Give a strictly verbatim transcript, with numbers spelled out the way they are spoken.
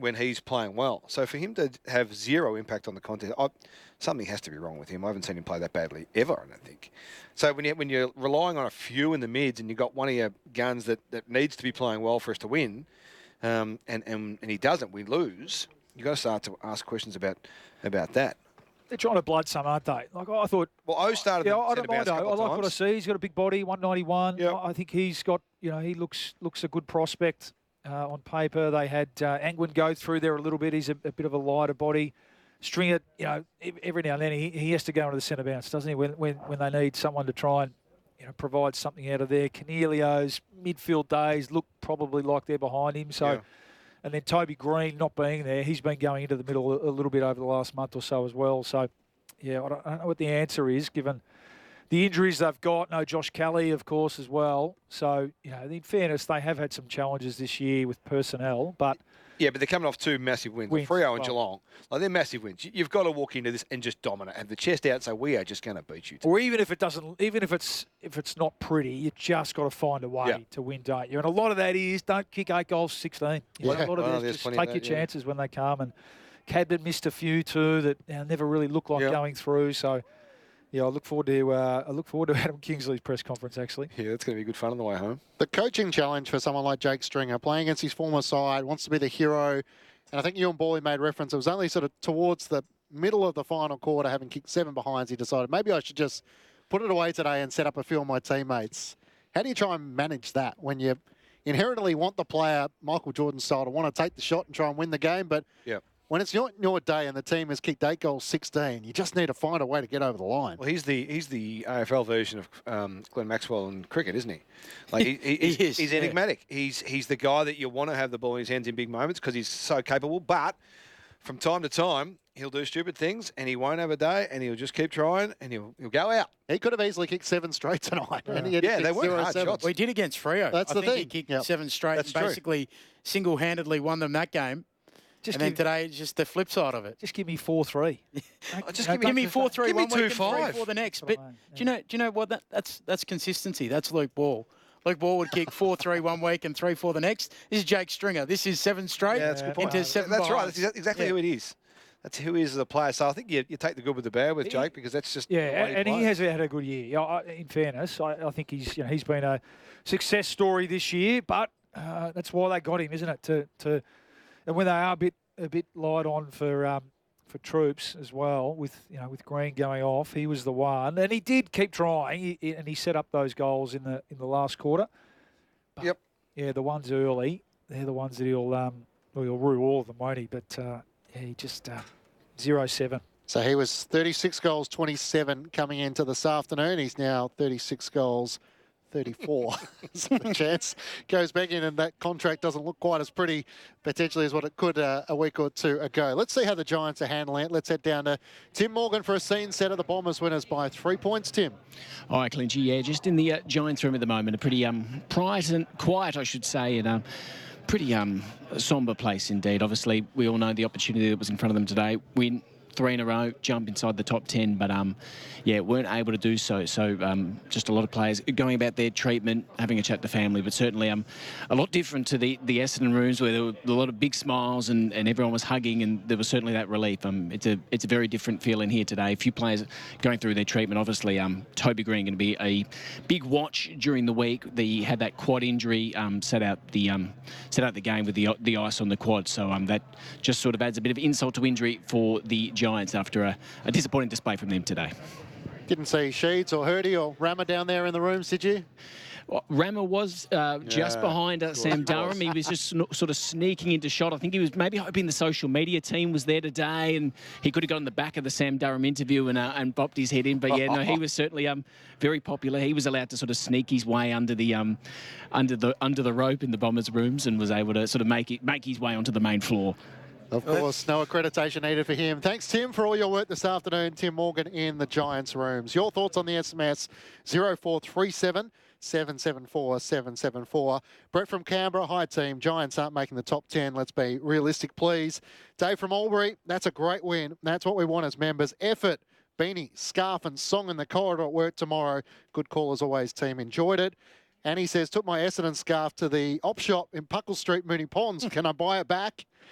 when he's playing well. So for him to have zero impact on the contest, I, something has to be wrong with him. I haven't seen him play that badly ever, I don't think. So when, you, when you're relying on a few in the mids and you've got one of your guns that, that needs to be playing well for us to win, um, and, and, and he doesn't, we lose, you've got to start to ask questions about about that. They're trying to blood some, aren't they? Like I thought. Well, O started. Yeah, the I don't mind. I like what I see. He's got a big body, one ninety-one. Yep. I think he's got. You know, he looks looks a good prospect uh, on paper. They had uh, Angwin go through there a little bit. He's a, a bit of a lighter body. Stringer, you know, every now and then he, he has to go into the centre bounce, doesn't he? When when when they need someone to try and you know provide something out of there. Cornelio's midfield days look probably like they're behind him. So. Yeah. And then Toby Green not being there, he's been going into the middle a little bit over the last month or so as well. So, yeah, I don't, I don't know what the answer is given the injuries they've got. No Josh Kelly, of course, as well. So, you know, in fairness, they have had some challenges this year with personnel, but... Yeah, but they're coming off two massive wins, wins Freo and well. Geelong. Like, they're massive wins. You've got to walk into this and just dominate, have the chest out, and say, we are just going to beat you. Or even if it doesn't, even if it's if it's not pretty, you just got to find a way yeah. to win, don't you? And a lot of that is don't kick eight goals, sixteen. You Yeah. know, a lot of Well, it is just take your chances yeah. when they come. And Cadman missed a few too that you know, never really looked like yep. going through. So. Yeah, I look forward to uh, I look forward to Adam Kingsley's press conference. Actually, yeah, it's going to be good fun on the way home. The coaching challenge for someone like Jake Stringer, playing against his former side, wants to be the hero. And I think you and Bally made reference. It was only sort of towards the middle of the final quarter, having kicked seven behinds, he decided maybe I should just put it away today and set up a few of my teammates. How do you try and manage that when you inherently want the player Michael Jordan style to want to take the shot and try and win the game, but yeah. when it's your, your day and the team has kicked eight goals, sixteen, you just need to find a way to get over the line. Well, he's the he's the A F L version of um, Glenn Maxwell in cricket, isn't he? Like he, he, he's, he is, he's yeah. enigmatic. He's he's the guy that you want to have the ball in his hands in big moments because he's so capable. But from time to time, he'll do stupid things and he won't have a day and he'll just keep trying and he'll he'll go out. He could have easily kicked seven straight tonight. Yeah, and he had yeah they weren't hard seven. shots. Well, he did against Freo. That's I the think thing. He kicked yep. seven straight That's and basically single-handedly won them that game. Just and then give, today, just the flip side of it. just give me four three. Just No, give me, Give me four three Give me one two week and three five. four the next. That's But what I mean, do you know? Do you know what? That, that's that's consistency. That's Luke Ball. Luke Ball would kick four three one week and three four the next. This is Jake Stringer. This is seven straight Yeah, that's a good point. into seven That's right. behinds. That's exa- exactly Yeah. who it is. That's who he is as a player. So I think you, you take the good with the bad with He- Jake because that's just Yeah, the way he and he plays. has had a good year. Yeah, I- in fairness, I, I think he's you know he's been a success story this year. But uh, that's why they got him, isn't it? To to and when they are a bit a bit light on for um, for troops as well, with you know with Green going off, he was the one, and he did keep trying, he, he- and he set up those goals in the in the last quarter. But, Yep. Yeah, the ones early, they're the ones that he'll um, well, he'll rue all of them, won't he? But uh, yeah, he just uh, zero seven. So he was thirty-six goals, twenty-seven coming into this afternoon. He's now thirty-six goals, thirty-four. So the chance goes back in and that contract doesn't look quite as pretty potentially as what it could uh, a week or two ago. Let's see how the Giants are handling it. Let's head down to Tim Morgan for a scene set of the Bombers winners by three points, Tim. Hi, Clinchy. Yeah, just in the uh, Giants room at the moment. A pretty um, quiet, and, quiet, I should say, and um, pretty um, sombre place indeed. Obviously, we all know the opportunity that was in front of them today. Win three in a row, jump inside the top ten, but um, yeah, weren't able to do so. So um, just a lot of players going about their treatment, having a chat to family, but certainly um, a lot different to the, the Essendon rooms where there were a lot of big smiles and, and everyone was hugging, and there was certainly that relief. Um, it's a it's a very different feeling here today. A few players going through their treatment. Obviously, um, Toby Green going to be a big watch during the week. He had that quad injury, um, set out the um, set out the game with the the ice on the quad. So um, that just sort of adds a bit of insult to injury for the Giants after a, a disappointing display from them today. Didn't see Sheeds or Hurdy or Rammer down there in the rooms, did you? Well, Rammer was uh, just Yeah, behind uh, Sam Durham. He was just sn- sort of sneaking into shot. I think he was maybe hoping the social media team was there today and he could have got on the back of the Sam Durham interview and uh, and bopped his head in. But yeah, no, he was certainly um, very popular. He was allowed to sort of sneak his way under the um, under the under the rope in the Bombers' rooms and was able to sort of make it make his way onto the main floor. Of course, no accreditation needed for him. Thanks, Tim, for all your work this afternoon. Tim Morgan in the Giants rooms. Your thoughts on the S M S zero four three seven, seven seven four, seven seven four. Brett from Canberra, hi team. Giants aren't making the top ten. Let's be realistic, please. Dave from Albury, that's a great win. That's what we want as members. Effort, beanie, scarf and song in the corridor at work tomorrow. Good call as always, team. Enjoyed it. And he says, took my Essendon scarf to the op shop in Puckle Street, Mooney Ponds. Can I buy it back?